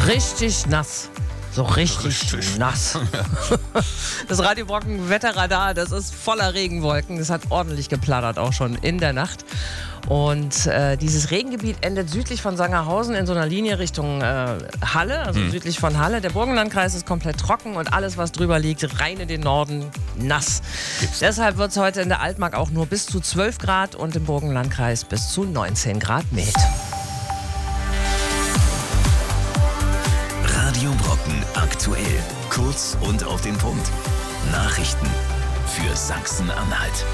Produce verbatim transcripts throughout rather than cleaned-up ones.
Richtig nass. So richtig, richtig. nass. Das Radio Brocken Wetterradar, das ist voller Regenwolken. Es hat ordentlich geplattert, auch schon in der Nacht. Und äh, dieses Regengebiet endet südlich von Sangerhausen in so einer Linie Richtung äh, Halle, also hm. südlich von Halle. Der Burgenlandkreis ist komplett trocken und alles, was drüber liegt, rein in den Norden nass. Gibt's. Deshalb wird es heute in der Altmark auch nur bis zu zwölf Grad und im Burgenlandkreis bis zu neunzehn Grad mild. Radio Brocken aktuell. Kurz und auf den Punkt. Nachrichten für Sachsen-Anhalt.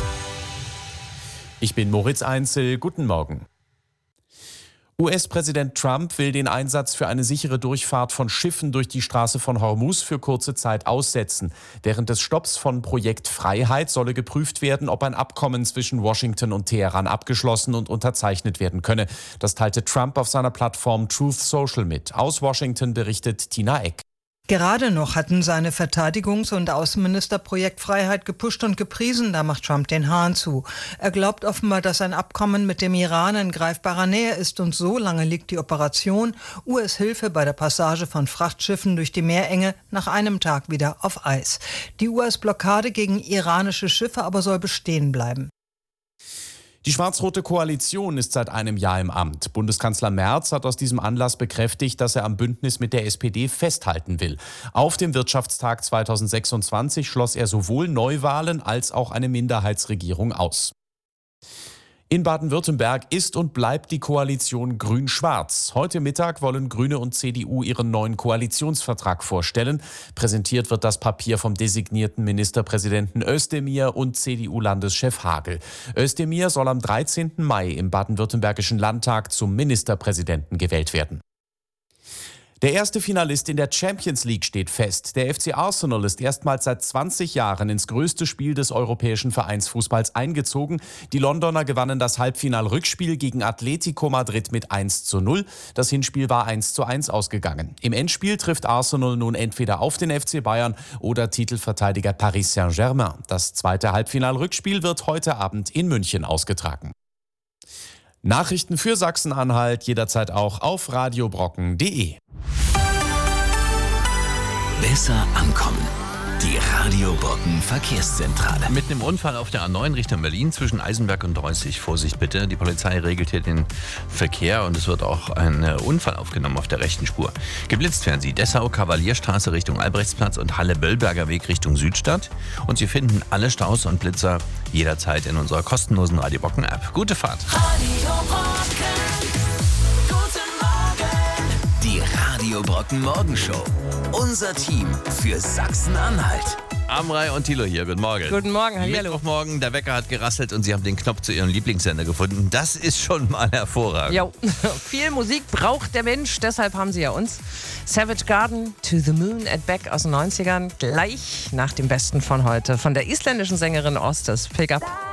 Ich bin Moritz Einzel. Guten Morgen. U S-Präsident Trump will den Einsatz für eine sichere Durchfahrt von Schiffen durch die Straße von Hormuz für kurze Zeit aussetzen. Während des Stopps von Projekt Freiheit solle geprüft werden, ob ein Abkommen zwischen Washington und Teheran abgeschlossen und unterzeichnet werden könne. Das teilte Trump auf seiner Plattform Truth Social mit. Aus Washington berichtet Tina Eck. Gerade noch hatten seine Verteidigungs- und Außenminister Projekt Freiheit gepusht und gepriesen, da macht Trump den Hahn zu. Er glaubt offenbar, dass ein Abkommen mit dem Iran in greifbarer Nähe ist und so lange liegt die Operation U S-Hilfe bei der Passage von Frachtschiffen durch die Meerenge nach einem Tag wieder auf Eis. Die U S-Blockade gegen iranische Schiffe aber soll bestehen bleiben. Die schwarz-rote Koalition ist seit einem Jahr im Amt. Bundeskanzler Merz hat aus diesem Anlass bekräftigt, dass er am Bündnis mit der S P D festhalten will. Auf dem Wirtschaftstag zweitausendsechsundzwanzig schloss er sowohl Neuwahlen als auch eine Minderheitsregierung aus. In Baden-Württemberg ist und bleibt die Koalition Grün-Schwarz. Heute Mittag wollen Grüne und C D U ihren neuen Koalitionsvertrag vorstellen. Präsentiert wird das Papier vom designierten Ministerpräsidenten Özdemir und C D U-Landeschef Hagel. Özdemir soll am dreizehnten Mai im baden-württembergischen Landtag zum Ministerpräsidenten gewählt werden. Der erste Finalist in der Champions League steht fest. Der F C Arsenal ist erstmals seit zwanzig Jahren ins größte Spiel des europäischen Vereinsfußballs eingezogen. Die Londoner gewannen das Halbfinal-Rückspiel gegen Atletico Madrid mit eins zu null. Das Hinspiel war eins zu eins ausgegangen. Im Endspiel trifft Arsenal nun entweder auf den F C Bayern oder Titelverteidiger Paris Saint-Germain. Das zweite Halbfinal-Rückspiel wird heute Abend in München ausgetragen. Nachrichten für Sachsen-Anhalt jederzeit auch auf radiobrocken punkt de. Besser ankommen. Die Radio Brocken Verkehrszentrale. Mit einem Unfall auf der A neun Richtung Berlin zwischen Eisenberg und Reußig. Vorsicht bitte, die Polizei regelt hier den Verkehr und es wird auch ein Unfall aufgenommen auf der rechten Spur. Geblitzt werden Sie Dessau, Kavalierstraße Richtung Albrechtsplatz und Halle-Böllberger Weg Richtung Südstadt. Und Sie finden alle Staus und Blitzer jederzeit in unserer kostenlosen Radio Brocken App. Gute Fahrt. Radio Brocken. Guten Morgen. Die Radio Brocken Morgenshow. Unser Team für Sachsen-Anhalt. Amrei und Thilo hier, guten Morgen. Guten Morgen, hallo. Mittwochmorgen, der Wecker hat gerasselt und Sie haben den Knopf zu Ihrem Lieblingssender gefunden. Das ist schon mal hervorragend. Jo, viel Musik braucht der Mensch, deshalb haben Sie ja uns. Savage Garden, To the Moon and Back aus den neunzigern, gleich nach dem Besten von heute, von der isländischen Sängerin Ostas Pick Up.